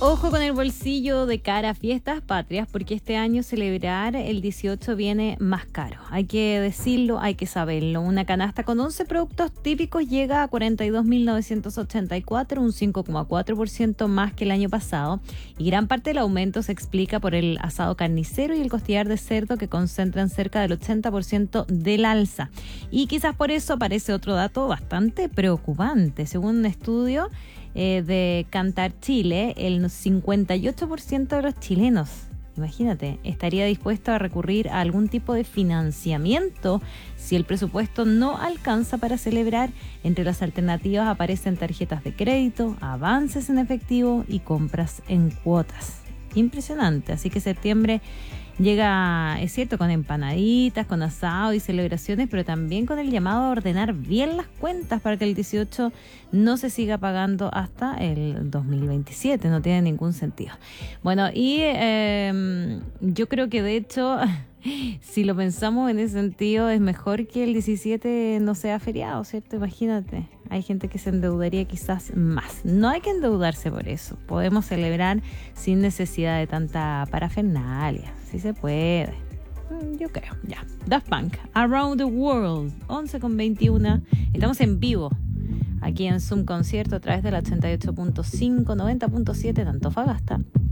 Ojo con el bolsillo de cara a fiestas patrias, porque este año celebrar el 18 viene más caro. Hay que decirlo, hay que saberlo. Una canasta con 11 productos típicos llega a 42.984, un 5,4% más que el año pasado. Y gran parte del aumento se explica por el asado carnicero y el costillar de cerdo, que concentran cerca del 80% del alza. Y quizás por eso aparece otro dato bastante preocupante. Según un estudio de Kantar Chile, el 58% de los chilenos, imagínate, estaría dispuesto a recurrir a algún tipo de financiamiento si el presupuesto no alcanza para celebrar. Entre las alternativas aparecen tarjetas de crédito, avances en efectivo y compras en cuotas. Impresionante. Así que septiembre llega, es cierto, con empanaditas, con asado y celebraciones, pero también con el llamado a ordenar bien las cuentas para que el 18 no se siga pagando hasta el 2027. No tiene ningún sentido. Bueno, y yo creo que de hecho, si lo pensamos en ese sentido, es mejor que el 17 no sea feriado, ¿cierto? Imagínate, hay gente que se endeudaría quizás más. No hay que endeudarse por eso. Podemos celebrar sin necesidad de tanta parafernalia. Sí se puede. Yo creo, ya. Daft Punk, Around the World, 11:21. Estamos en vivo aquí en Zoom Concierto a través de la 88.5, 90.7 de Antofagasta.